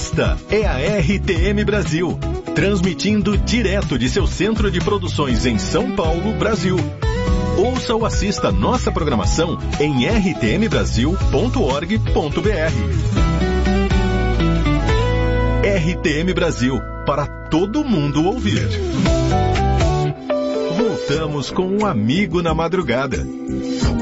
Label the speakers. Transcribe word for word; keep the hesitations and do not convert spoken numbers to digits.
Speaker 1: Esta é a R T M Brasil, transmitindo direto de seu centro de produções em São Paulo, Brasil. Ouça ou assista nossa programação em r t m brasil ponto org ponto b r. R T M Brasil, para todo mundo ouvir. Voltamos com um amigo na madrugada.